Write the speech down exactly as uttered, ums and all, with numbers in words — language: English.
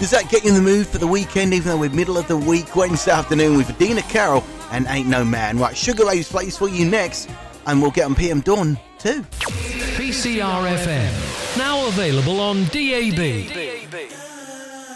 Does that get you in the mood for the weekend, even though we're middle of the week? Wednesday afternoon with Adina Carroll and Ain't No Man. Right, Sugar Ray's plays for you next, and we'll get on P M Dawn too. P C R F M, now available on D A B.